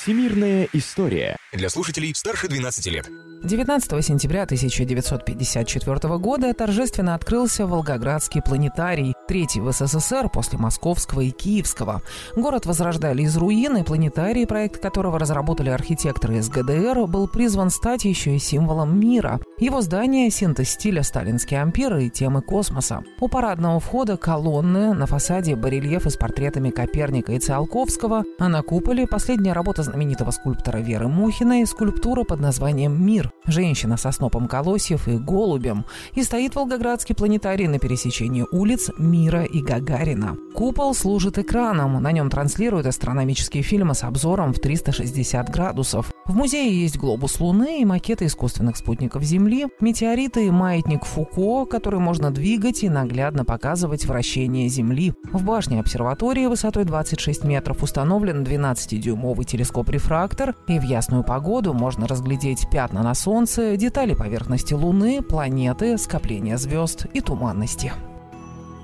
Всемирная история. Для слушателей старше 12 лет. 19 сентября 1954 года торжественно открылся Волгоградский планетарий, третий в СССР после Московского и Киевского. Город возрождали из руин, и планетарий, проект которого разработали архитекторы из ГДР, был призван стать еще и символом мира. Его здание – синтез стиля сталинский ампир и темы космоса. У парадного входа колонны, на фасаде барельефы с портретами Коперника и Циолковского, а на куполе последняя работа знаменитого скульптора Веры Мухиной – скульптура под названием «Мир». Женщина со снопом колосьев и голубем. И стоит Волгоградский планетарий на пересечении улиц Мира и Гагарина. Купол служит экраном. На нем транслируют астрономические фильмы с обзором в 360 градусов. В музее есть глобус Луны и макеты искусственных спутников Земли, метеориты и маятник Фуко, который можно двигать и наглядно показывать вращение Земли. В башне обсерватории высотой 26 метров установлен 12-дюймовый телескоп-рефрактор, и в ясную погоду можно разглядеть пятна на Солнце, детали поверхности Луны, планеты, скопления звезд и туманности.